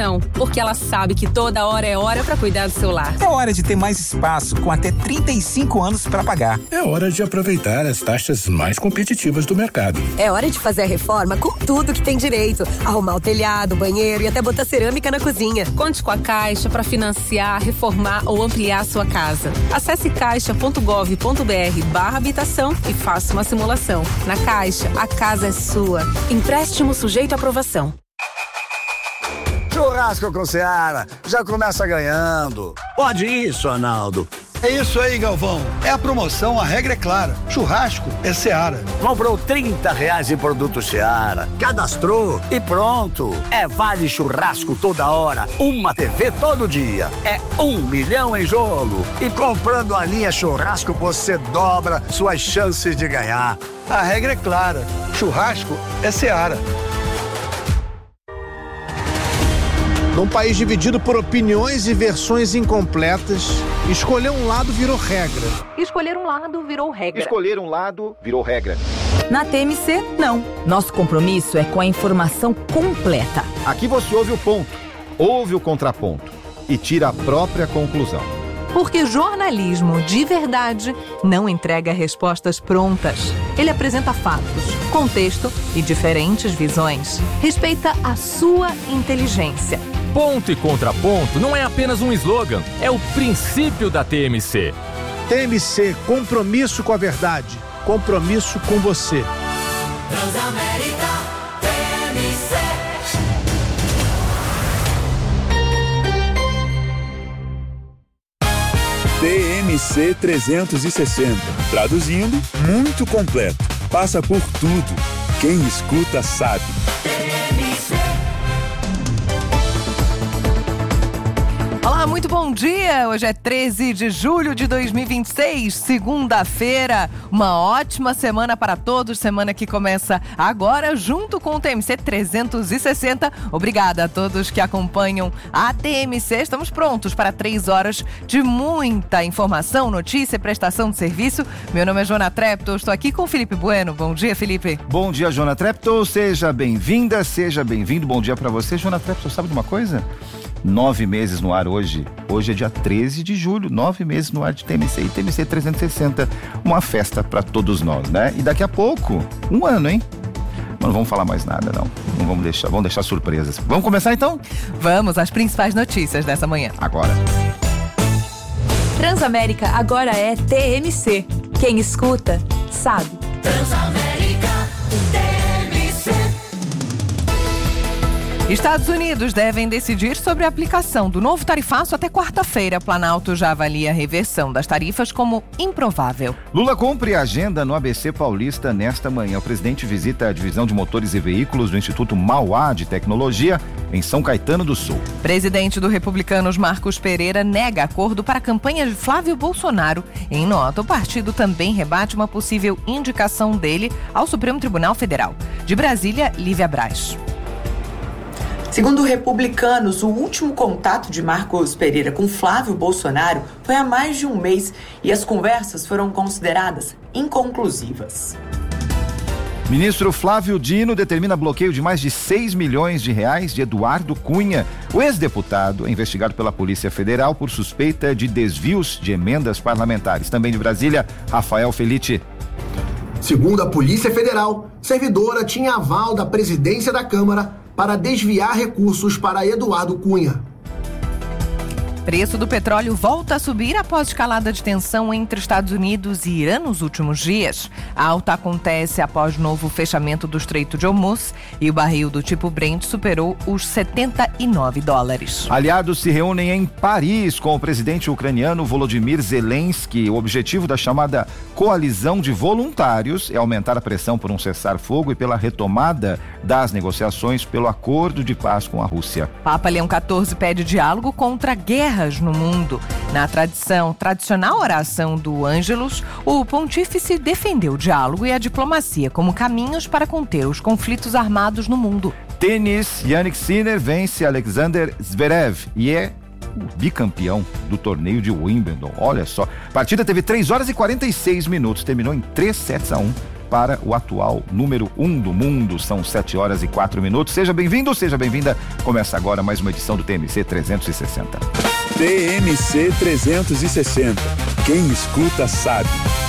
habitação, porque ela sabe que toda hora é hora para cuidar do seu lar. É hora de ter mais espaço, com até 35 anos para pagar. É hora de aproveitar as taxas mais competitivas do mercado. É hora de fazer a reforma com tudo que tem direito. Arrumar o telhado, o banheiro e até botar cerâmica na cozinha. Conte com a Caixa para financiar, reformar ou ampliar a sua casa. Acesse caixa.gov.br/habitação e faça uma simulação. Na Caixa, a casa é sua. Empréstimo sujeito à aprovação. Churrasco com Seara, já começa ganhando. Pode isso, Arnaldo. É isso aí, Galvão. É a promoção, a regra é clara. Churrasco é Seara. Comprou R$30 em produto Seara, cadastrou e pronto. É vale churrasco toda hora, uma TV todo dia. É 1 milhão em jogo. E comprando a linha churrasco, você dobra suas chances de ganhar. A regra é clara. Churrasco é Seara. Num país dividido por opiniões e versões incompletas, escolher um lado virou regra. Escolher um lado virou regra. Escolher um lado virou regra. Na TMC, não. Nosso compromisso é com a informação completa. Aqui você ouve o ponto, ouve o contraponto e tira a própria conclusão. Porque jornalismo de verdade não entrega respostas prontas. Ele apresenta fatos, contexto e diferentes visões. Respeita a sua inteligência. Ponto e contraponto não é apenas um slogan, é o princípio da TMC. TMC, compromisso com a verdade, compromisso com você. Transamérica, TMC. TMC 360. Traduzindo, muito completo. Passa por tudo. Quem escuta sabe. Olá, muito bom dia! Hoje é 13 de julho de 2026, segunda-feira. Uma ótima semana para todos, semana que começa agora junto com o TMC 360. Obrigada a todos que acompanham a TMC. Estamos prontos para 3 horas de muita informação, notícia e prestação de serviço. Meu nome é Joana Treptow, estou aqui com o Felipe Bueno. Bom dia, Felipe. Bom dia, Joana Treptow. Seja bem-vinda, seja bem-vindo. Bom dia para você. Joana Treptow, sabe de uma coisa? 9 meses no ar hoje. Hoje é dia 13 de julho, 9 meses no ar de TMC. E TMC 360, uma festa para todos nós, né? E daqui a pouco, 1 ano, hein? Mas não vamos falar mais nada, não. Não vamos deixar surpresas. Vamos começar então? Vamos, as principais notícias dessa manhã. Agora. Transamérica agora é TMC. Quem escuta, sabe. Transamérica, TMC. Estados Unidos devem decidir sobre a aplicação do novo tarifaço até quarta-feira. Planalto já avalia a reversão das tarifas como improvável. Lula cumpre a agenda no ABC Paulista nesta manhã. O presidente visita a divisão de motores e veículos do Instituto Mauá de Tecnologia em São Caetano do Sul. Presidente do Republicanos, Marcos Pereira, nega acordo para a campanha de Flávio Bolsonaro. Em nota, o partido também rebate uma possível indicação dele ao Supremo Tribunal Federal. De Brasília, Lívia Braz. Segundo Republicanos, o último contato de Marcos Pereira com Flávio Bolsonaro foi há mais de um mês e as conversas foram consideradas inconclusivas. Ministro Flávio Dino determina bloqueio de mais de 6 milhões de reais de Eduardo Cunha. O ex-deputado é investigado pela Polícia Federal por suspeita de desvios de emendas parlamentares. Também de Brasília, Rafael Felite. Segundo a Polícia Federal, servidora tinha aval da presidência da Câmara para desviar recursos para Eduardo Cunha. Preço do petróleo volta a subir após escalada de tensão entre Estados Unidos e Irã nos últimos dias. A alta acontece após novo fechamento do Estreito de Hormuz e o barril do tipo Brent superou os $79. Aliados se reúnem em Paris com o presidente ucraniano Volodymyr Zelensky. O objetivo da chamada coalizão de voluntários é aumentar a pressão por um cessar-fogo e pela retomada das negociações pelo acordo de paz com a Rússia. Papa Leão XIV pede diálogo contra guerras no mundo. Na tradicional oração do Ângelus, o pontífice defendeu o diálogo e a diplomacia como caminhos para conter os conflitos armados no mundo. Tênis, Jannik Sinner vence Alexander Zverev e é o bicampeão do torneio de Wimbledon. Olha só, a partida teve 3 horas e 46 minutos, terminou em 3-1 para o atual número 1 do mundo. São 7h04. Seja bem-vindo, seja bem-vinda. Começa agora mais uma edição do TMC 360. TMC 360. Quem escuta sabe.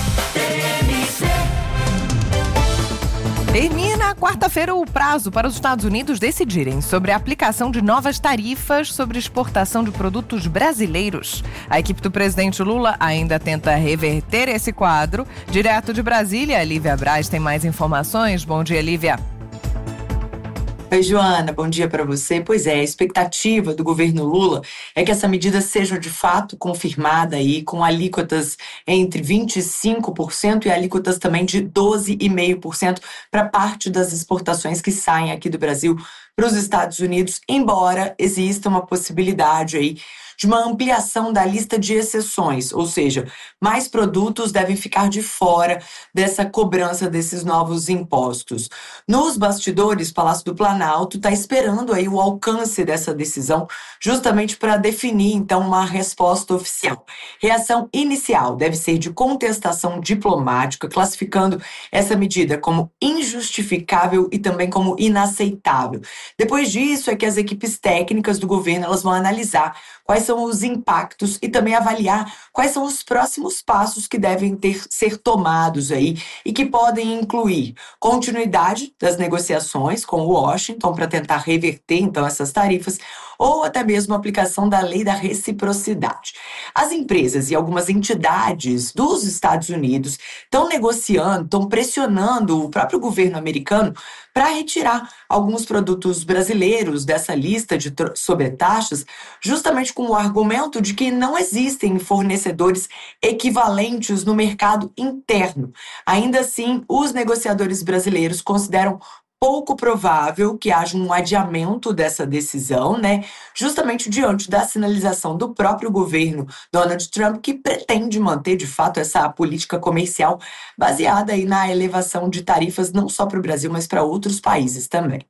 Termina quarta-feira o prazo para os Estados Unidos decidirem sobre a aplicação de novas tarifas sobre exportação de produtos brasileiros. A equipe do presidente Lula ainda tenta reverter esse quadro. Direto de Brasília, Lívia Braz tem mais informações. Bom dia, Lívia. Oi, Joana, bom dia para você. Pois é, a expectativa do governo Lula é que essa medida seja de fato confirmada aí com alíquotas entre 25% e alíquotas também de 12,5% para parte das exportações que saem aqui do Brasil para os Estados Unidos, embora exista uma possibilidade aí de uma ampliação da lista de exceções, ou seja, mais produtos devem ficar de fora dessa cobrança desses novos impostos. Nos bastidores, o Palácio do Planalto está esperando aí o alcance dessa decisão, justamente para definir, então, uma resposta oficial. Reação inicial deve ser de contestação diplomática, classificando essa medida como injustificável e também como inaceitável. Depois disso é que as equipes técnicas do governo elas vão analisar quais são os impactos e também avaliar quais são os próximos passos que devem ser tomados aí e que podem incluir continuidade das negociações com Washington para tentar reverter então essas tarifas ou até mesmo a aplicação da lei da reciprocidade. As empresas e algumas entidades dos Estados Unidos estão negociando, estão pressionando o próprio governo americano para retirar alguns produtos brasileiros dessa lista de sobretaxas, justamente com o argumento de que não existem fornecedores equivalentes no mercado interno. Ainda assim, os negociadores brasileiros consideram pouco provável que haja um adiamento dessa decisão, né? Justamente diante da sinalização do próprio governo Donald Trump, que pretende manter, de fato, essa política comercial baseada aí na elevação de tarifas não só para o Brasil, mas para outros países também.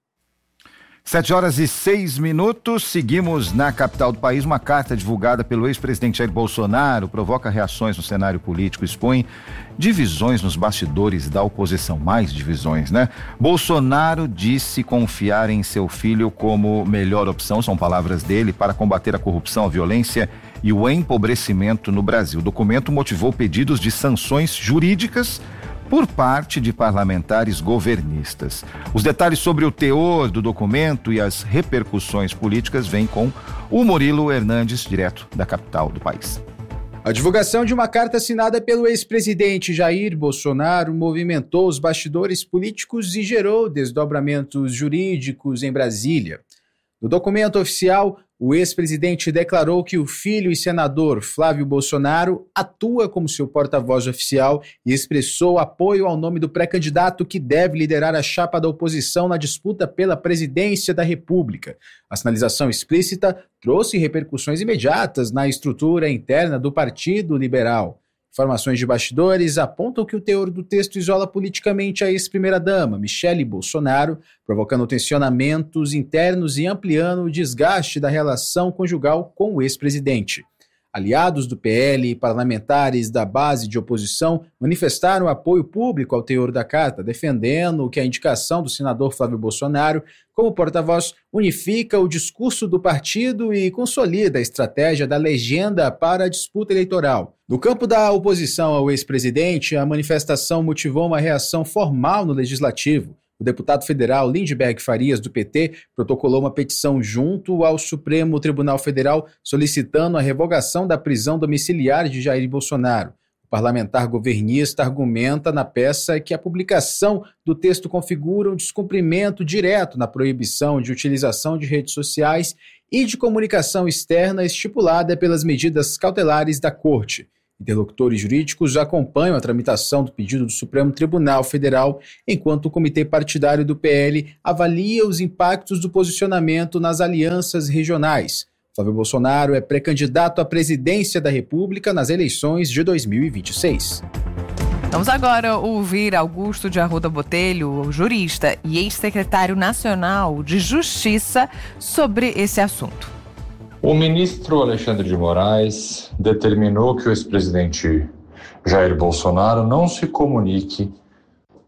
7h06, seguimos na capital do país. Uma carta divulgada pelo ex-presidente Jair Bolsonaro provoca reações no cenário político, expõe divisões nos bastidores da oposição, mais divisões, né? Bolsonaro disse confiar em seu filho como melhor opção, são palavras dele, para combater a corrupção, a violência e o empobrecimento no Brasil. O documento motivou pedidos de sanções jurídicas por parte de parlamentares governistas. Os detalhes sobre o teor do documento e as repercussões políticas vêm com o Murilo Hernandes, direto da capital do país. A divulgação de uma carta assinada pelo ex-presidente Jair Bolsonaro movimentou os bastidores políticos e gerou desdobramentos jurídicos em Brasília. No documento oficial, o ex-presidente declarou que o filho e senador Flávio Bolsonaro atua como seu porta-voz oficial e expressou apoio ao nome do pré-candidato que deve liderar a chapa da oposição na disputa pela presidência da República. A sinalização explícita trouxe repercussões imediatas na estrutura interna do Partido Liberal. Informações de bastidores apontam que o teor do texto isola politicamente a ex-primeira-dama, Michele Bolsonaro, provocando tensionamentos internos e ampliando o desgaste da relação conjugal com o ex-presidente. Aliados do PL e parlamentares da base de oposição manifestaram apoio público ao teor da carta, defendendo que a indicação do senador Flávio Bolsonaro como porta-voz unifica o discurso do partido e consolida a estratégia da legenda para a disputa eleitoral. No campo da oposição ao ex-presidente, a manifestação motivou uma reação formal no Legislativo. O deputado federal Lindbergh Farias, do PT, protocolou uma petição junto ao Supremo Tribunal Federal solicitando a revogação da prisão domiciliar de Jair Bolsonaro. O parlamentar governista argumenta na peça que a publicação do texto configura um descumprimento direto na proibição de utilização de redes sociais e de comunicação externa estipulada pelas medidas cautelares da Corte. Interlocutores jurídicos acompanham a tramitação do pedido do Supremo Tribunal Federal, enquanto o Comitê Partidário do PL avalia os impactos do posicionamento nas alianças regionais. Flávio Bolsonaro é pré-candidato à presidência da República nas eleições de 2026. Vamos agora ouvir Augusto de Arruda Botelho, jurista e ex-secretário nacional de Justiça, sobre esse assunto. O ministro Alexandre de Moraes determinou que o ex-presidente Jair Bolsonaro não se comunique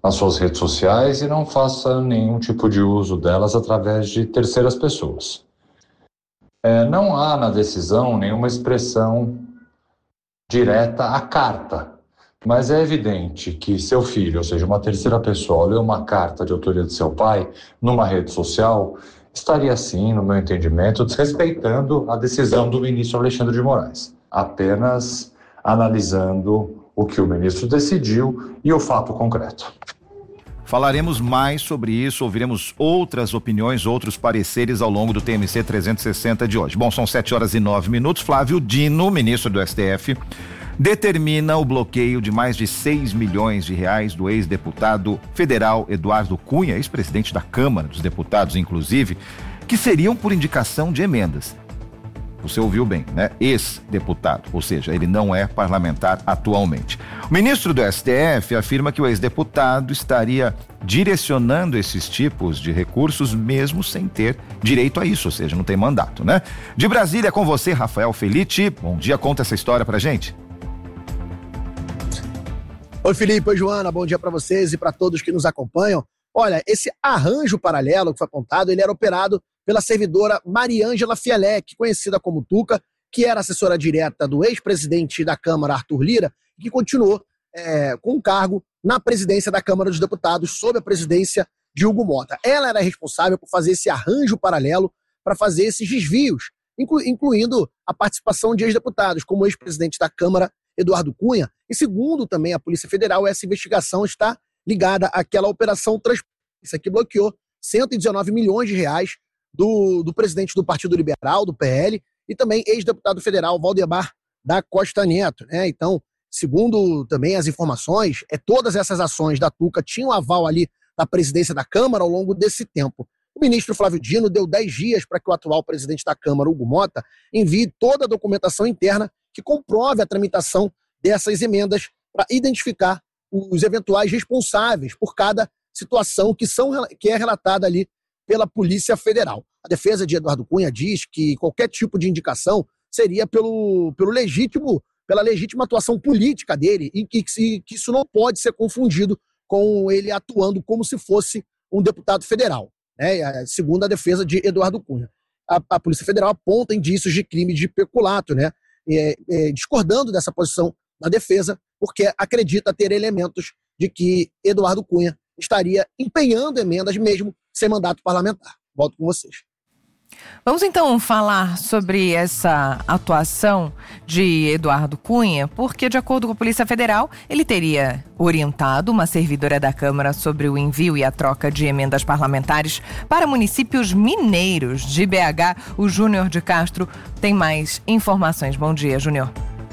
nas suas redes sociais e não faça nenhum tipo de uso delas através de terceiras pessoas. Não há na decisão nenhuma expressão direta à carta, mas é evidente que seu filho, ou seja, uma terceira pessoa, leu uma carta de autoria de seu pai numa rede social, estaria sim, no meu entendimento, desrespeitando a decisão do ministro Alexandre de Moraes, apenas analisando o que o ministro decidiu e o fato concreto. Falaremos mais sobre isso, ouviremos outras opiniões, outros pareceres ao longo do TMC 360 de hoje. Bom, são 7h09. Flávio Dino, ministro do STF, determina o bloqueio de mais de 6 milhões de reais do ex-deputado federal Eduardo Cunha, ex-presidente da Câmara dos Deputados, inclusive, que seriam por indicação de emendas. Você ouviu bem, né? Ex-deputado, ou seja, ele não é parlamentar atualmente. O ministro do STF afirma que o ex-deputado estaria direcionando esses tipos de recursos mesmo sem ter direito a isso, ou seja, não tem mandato, né? De Brasília, com você, Rafael Felitti. Bom dia, conta essa história pra gente. Oi, Felipe, oi, Joana, bom dia para vocês e para todos que nos acompanham. Olha, esse arranjo paralelo que foi apontado, ele era operado pela servidora Mariângela Fialec, conhecida como Tuca, que era assessora direta do ex-presidente da Câmara, Arthur Lira, e que continuou com um cargo na presidência da Câmara dos Deputados, sob a presidência de Hugo Mota. Ela era responsável por fazer esse arranjo paralelo para fazer esses desvios, incluindo a participação de ex-deputados, como o ex-presidente da Câmara, Eduardo Cunha. E segundo também a Polícia Federal, essa investigação está ligada àquela operação Transparência, que bloqueou 119 milhões de reais do presidente do Partido Liberal, do PL, e também ex-deputado federal Valdemar da Costa Neto, né? Então, segundo também as informações, todas essas ações da Tuca tinham aval ali da presidência da Câmara ao longo desse tempo. O ministro Flávio Dino deu 10 dias para que o atual presidente da Câmara, Hugo Mota, envie toda a documentação interna que comprove a tramitação dessas emendas para identificar os eventuais responsáveis por cada situação que é relatada ali pela Polícia Federal. A defesa de Eduardo Cunha diz que qualquer tipo de indicação seria pela legítima atuação política dele e que isso não pode ser confundido com ele atuando como se fosse um deputado federal, né? Segundo a defesa de Eduardo Cunha. A Polícia Federal aponta indícios de crime de peculato, né? Discordando dessa posição da defesa, porque acredita ter elementos de que Eduardo Cunha estaria empenhando emendas mesmo sem mandato parlamentar. Volto com vocês. Vamos então falar sobre essa atuação de Eduardo Cunha, porque de acordo com a Polícia Federal, ele teria orientado uma servidora da Câmara sobre o envio e a troca de emendas parlamentares para municípios mineiros de BH. O Júnior de Castro tem mais informações. Bom dia, Júnior.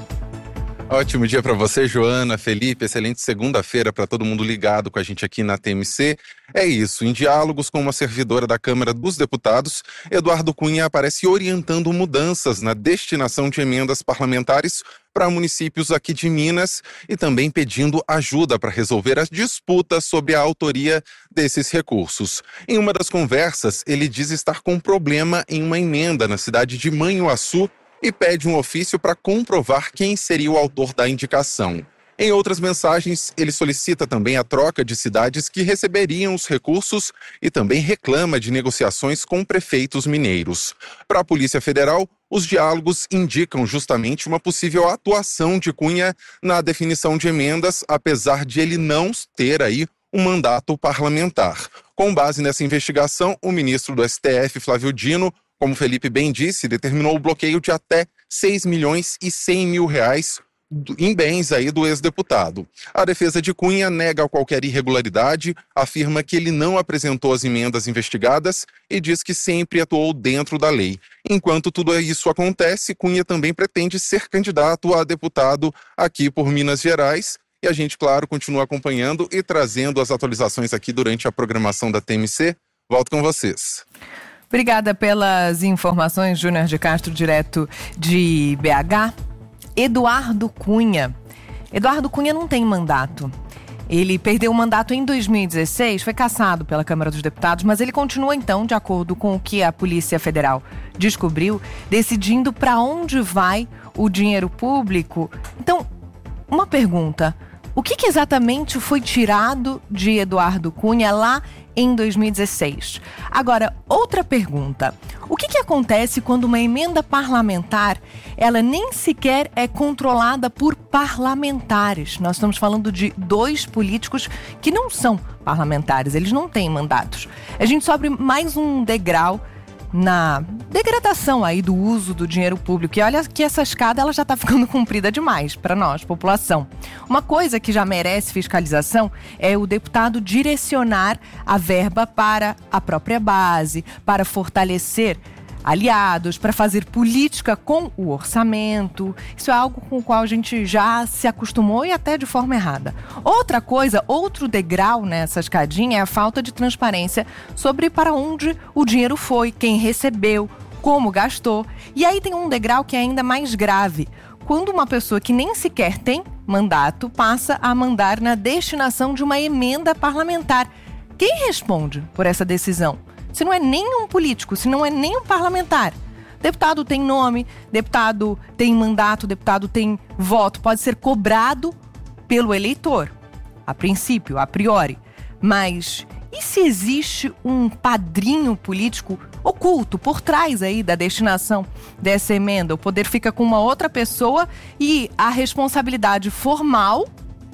Ótimo dia para você, Joana, Felipe, excelente segunda-feira para todo mundo ligado com a gente aqui na TMC. É isso, em diálogos com uma servidora da Câmara dos Deputados, Eduardo Cunha aparece orientando mudanças na destinação de emendas parlamentares para municípios aqui de Minas e também pedindo ajuda para resolver as disputas sobre a autoria desses recursos. Em uma das conversas, ele diz estar com problema em uma emenda na cidade de Manhuaçu, e pede um ofício para comprovar quem seria o autor da indicação. Em outras mensagens, ele solicita também a troca de cidades que receberiam os recursos e também reclama de negociações com prefeitos mineiros. Para a Polícia Federal, os diálogos indicam justamente uma possível atuação de Cunha na definição de emendas, apesar de ele não ter aí um mandato parlamentar. Com base nessa investigação, o ministro do STF, Flávio Dino, como o Felipe bem disse, determinou o bloqueio de até 6 milhões e 100 mil reais em bens aí do ex-deputado. A defesa de Cunha nega qualquer irregularidade, afirma que ele não apresentou as emendas investigadas e diz que sempre atuou dentro da lei. Enquanto tudo isso acontece, Cunha também pretende ser candidato a deputado aqui por Minas Gerais. E a gente, claro, continua acompanhando e trazendo as atualizações aqui durante a programação da TMC. Volto com vocês. Obrigada pelas informações, Júnior de Castro, direto de BH. Eduardo Cunha. Eduardo Cunha não tem mandato. Ele perdeu o mandato em 2016, foi cassado pela Câmara dos Deputados, mas ele continua então, de acordo com o que a Polícia Federal descobriu, decidindo para onde vai o dinheiro público. Então, uma pergunta: o O que exatamente foi tirado de Eduardo Cunha lá em 2016? Agora, outra pergunta. O que acontece quando uma emenda parlamentar, ela nem sequer é controlada por parlamentares? Nós estamos falando de 2 políticos que não são parlamentares, eles não têm mandatos. A gente sobe mais um degrau na degradação aí do uso do dinheiro público. E olha que essa escada ela já está ficando comprida demais para nós, população. Uma coisa que já merece fiscalização é o deputado direcionar a verba para a própria base, para fortalecer aliados, para fazer política com o orçamento. Isso é algo com o qual a gente já se acostumou e até de forma errada. Outra coisa, outro degrau nessa escadinha é a falta de transparência sobre para onde o dinheiro foi, quem recebeu, como gastou. E aí tem um degrau que é ainda mais grave. Quando uma pessoa que nem sequer tem mandato passa a mandar na destinação de uma emenda parlamentar. Quem responde por essa decisão? Se não é nem um político, se não é nem um parlamentar. Deputado tem nome, deputado tem mandato, deputado tem voto, pode ser cobrado pelo eleitor, a princípio, a priori. Mas e se existe um padrinho político oculto por trás aí da destinação dessa emenda? O poder fica com uma outra pessoa e a responsabilidade formal,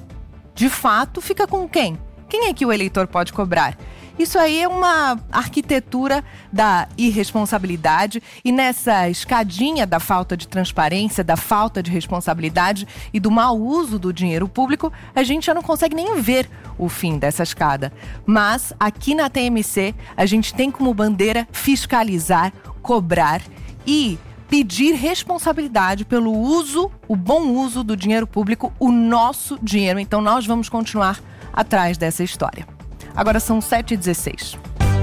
de fato, fica com quem? Quem é que o eleitor pode cobrar? Isso aí é uma arquitetura da irresponsabilidade e nessa escadinha da falta de transparência, da falta de responsabilidade e do mau uso do dinheiro público, a gente já não consegue nem ver o fim dessa escada. Mas aqui na TMC a gente tem como bandeira fiscalizar, cobrar e pedir responsabilidade pelo uso, o bom uso do dinheiro público, o nosso dinheiro. Então nós vamos continuar atrás dessa história. Agora são 7h16.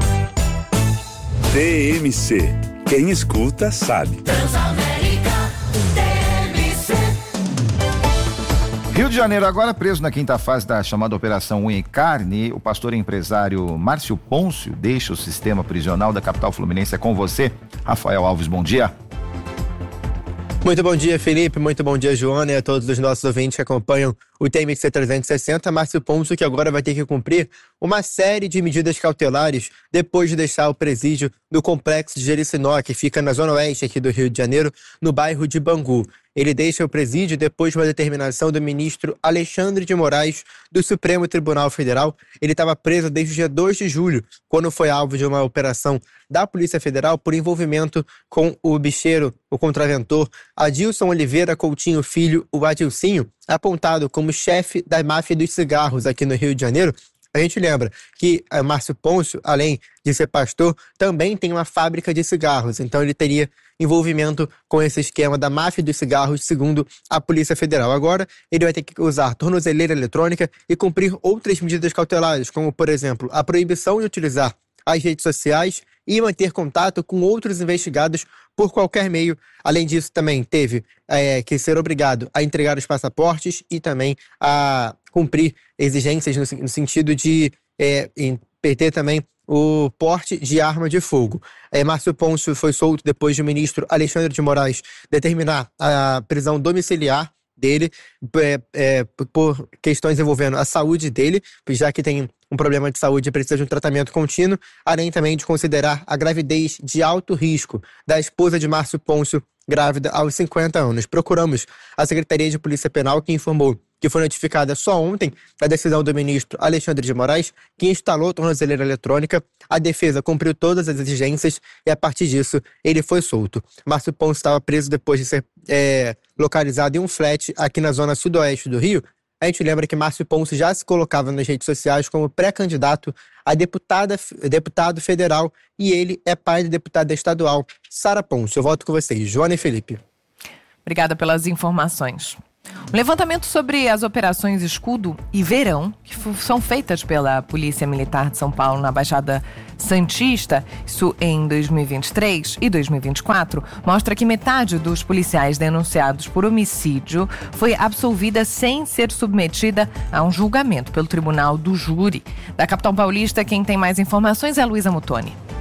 TMC. Quem escuta sabe. Transamérica TMC. Rio de Janeiro, agora preso na quinta fase da chamada Operação Unha e Carne, o pastor e empresário Márcio Pôncio deixa o sistema prisional da capital fluminense. É com você, Rafael Alves, bom dia. Muito bom dia, Felipe. Muito bom dia, Joana, e a todos os nossos ouvintes que acompanham o TMC 360. Márcio Pôncio, que agora vai ter que cumprir uma série de medidas cautelares depois de deixar o presídio do Complexo de Jericinó, que fica na zona oeste aqui do Rio de Janeiro, no bairro de Bangu. Ele deixa o presídio depois de uma determinação do ministro Alexandre de Moraes do Supremo Tribunal Federal. Ele estava preso desde o dia 2 de julho, quando foi alvo de uma operação da Polícia Federal por envolvimento com o bicheiro, o contraventor Adilson Oliveira Coutinho Filho, o Adilcinho, apontado como chefe da máfia dos cigarros aqui no Rio de Janeiro. A gente lembra que Márcio Pôncio, além de ser pastor, também tem uma fábrica de cigarros. Então ele teria envolvimento com esse esquema da máfia dos cigarros, segundo a Polícia Federal. Agora, ele vai ter que usar tornozeleira eletrônica e cumprir outras medidas cautelares, como, por exemplo, a proibição de utilizar as redes sociais e manter contato com outros investigados por qualquer meio. Além disso, também teve que ser obrigado a entregar os passaportes e também a cumprir exigências no sentido de perder também o porte de arma de fogo. Márcio Pôncio foi solto depois de o ministro Alexandre de Moraes determinar a prisão domiciliar dele por questões envolvendo a saúde dele, já que tem um problema de saúde e precisa de um tratamento contínuo, além também de considerar a gravidez de alto risco da esposa de Márcio Pôncio, grávida aos 50 anos. Procuramos a Secretaria de Polícia Penal, que informou que foi notificada só ontem da decisão do ministro Alexandre de Moraes, que instalou a tornozeleira eletrônica. A defesa cumpriu todas as exigências e, a partir disso, ele foi solto. Márcio Pôncio estava preso depois de ser localizado em um flat aqui na zona sudoeste do Rio. A gente lembra que Márcio Pôncio já se colocava nas redes sociais como pré-candidato a deputado federal e ele é pai da deputada estadual Sara Pôncio. Eu volto com vocês, Joana e Felipe. Obrigada pelas informações. Um levantamento sobre as operações Escudo e Verão, que são feitas pela Polícia Militar de São Paulo na Baixada Santista, isso em 2023 e 2024, mostra que metade dos policiais denunciados por homicídio foi absolvida sem ser submetida a um julgamento pelo Tribunal do Júri. Da capital paulista, quem tem mais informações é a Luísa Mutoni.